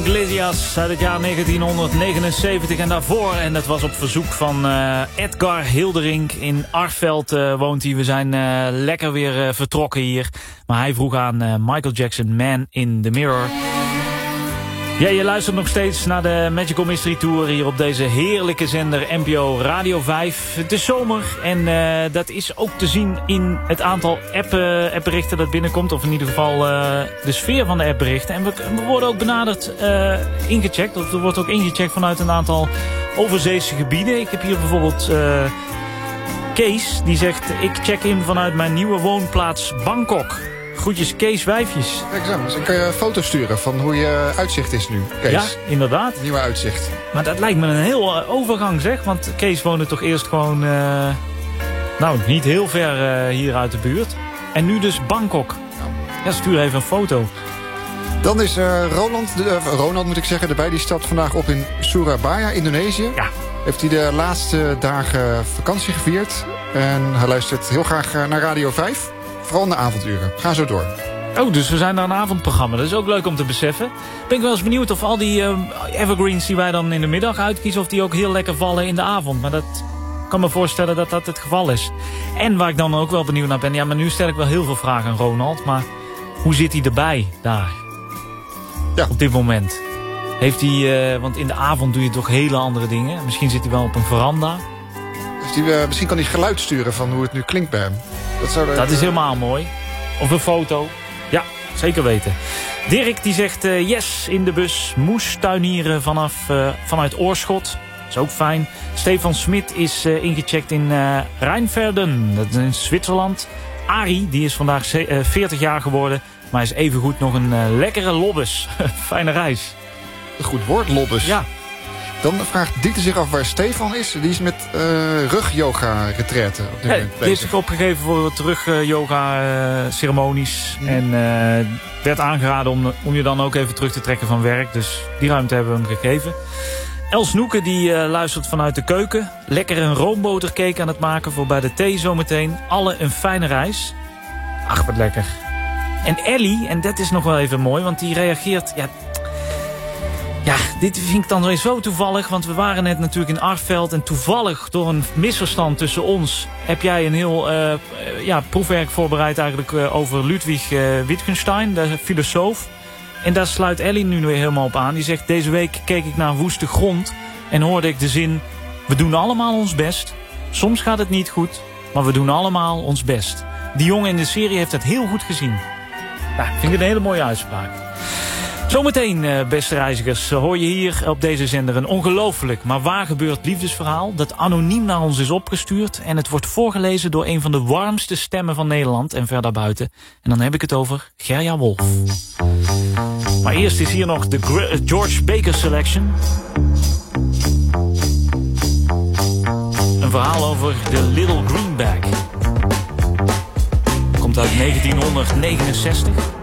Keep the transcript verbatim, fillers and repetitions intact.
Iglesias uit het jaar negentienhonderdnegenenzeventig en daarvoor. En dat was op verzoek van uh, Edgar Hilderink. In Arfveld uh, woont hij. We zijn uh, lekker weer uh, vertrokken hier. Maar hij vroeg aan uh, Michael Jackson, Man in the Mirror. Ja, je luistert nog steeds naar de Magical Mystery Tour hier op deze heerlijke zender N P O Radio vijf. Het is zomer en uh, dat is ook te zien in het aantal app, uh, appberichten dat binnenkomt. Of in ieder geval uh, de sfeer van de appberichten. En we, we worden ook benaderd, uh, ingecheckt. Of er wordt ook ingecheckt vanuit een aantal overzeese gebieden. Ik heb hier bijvoorbeeld uh, Kees, die zegt: ik check in vanuit mijn nieuwe woonplaats Bangkok. Groetjes Kees Wijfjes. Kijk eens aan, dus dan kan je een foto sturen van hoe je uitzicht is nu, Kees. Ja, inderdaad. Nieuwe uitzicht. Maar dat lijkt me een heel uh, overgang, zeg. Want Kees woonde toch eerst gewoon, uh, nou, niet heel ver uh, hier uit de buurt. En nu dus Bangkok. Ja, stuur even een foto. Dan is uh, Roland, uh, Ronald moet ik zeggen, erbij. Die stapt vandaag op in Surabaya, Indonesië. Ja. Heeft hij de laatste dagen vakantie gevierd. En hij luistert heel graag naar Radio vijf. Vooral in de avonduren. Ga zo door. Oh, dus we zijn naar een avondprogramma. Dat is ook leuk om te beseffen. Ben ik wel eens benieuwd of al die uh, evergreens die wij dan in de middag uitkiezen, of die ook heel lekker vallen in de avond. Maar dat kan me voorstellen dat dat het geval is. En waar ik dan ook wel benieuwd naar ben. Ja, maar nu stel ik wel heel veel vragen aan Ronald. Maar hoe zit hij erbij daar? Ja. Op dit moment. Heeft hij, uh, want in de avond doe je toch hele andere dingen. Misschien zit hij wel op een veranda. Dus die, uh, misschien kan hij geluid sturen van hoe het nu klinkt bij hem. Dat, zou de, dat is helemaal mooi. Of een foto. Ja, zeker weten. Dirk die zegt uh, yes in de bus. Moes tuinieren vanaf, uh, vanuit Oorschot. Dat is ook fijn. Stefan Smit is uh, ingecheckt in uh, Rijnverden. Dat is in Zwitserland. Arie die is vandaag veertig jaar geworden. Maar is evengoed nog een uh, lekkere lobbes. Fijne reis. Een goed woord, lobbes. Ja. Dan vraagt Dieter zich af waar Stefan is. Die is met uh, rug-yoga-retraite op dit hey, moment bezig. Die is zich opgegeven voor terug-yoga-ceremonies. Uh, mm. En uh, werd aangeraden om, om je dan ook even terug te trekken van werk. Dus die ruimte hebben we hem gegeven. Els Noeke die uh, luistert vanuit de keuken. Lekker een roombotercake aan het maken voor bij de thee zometeen. Alle een fijne reis. Ach, wat lekker. En Ellie, en dat is nog wel even mooi, want die reageert... Ja, Ja, dit vind ik dan weer zo toevallig, want we waren net natuurlijk in Arfveld en toevallig door een misverstand tussen ons heb jij een heel uh, ja, proefwerk voorbereid eigenlijk uh, over Ludwig uh, Wittgenstein, de filosoof. En daar sluit Ellie nu weer helemaal op aan. Die zegt: deze week keek ik naar woeste grond en hoorde ik de zin: we doen allemaal ons best. Soms gaat het niet goed, maar we doen allemaal ons best. Die jongen in de serie heeft dat heel goed gezien. Nou, ik vind het een hele mooie uitspraak. Zometeen, beste reizigers, hoor je hier op deze zender een ongelooflijk, maar waar gebeurd liefdesverhaal dat anoniem naar ons is opgestuurd. En het wordt voorgelezen door een van de warmste stemmen van Nederland en ver daarbuiten. En dan heb ik het over Gerja Wolf. Maar eerst is hier nog de George Baker Selection. Een verhaal over de Little Greenback. Komt uit negentienhonderdnegenenzestig.